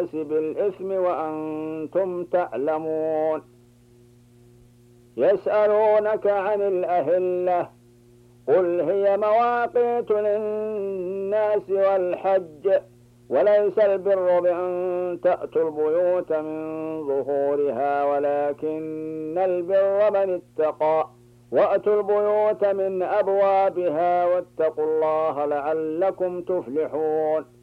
بالإثم وأنتم تعلمون. يسألونك عن الأهلة قل هي مواقيت للناس والحج وليس البر بأن تأتوا البيوت من ظهورها ولكن البر من اتقى وأتوا البيوت من أبوابها واتقوا الله لعلكم تفلحون.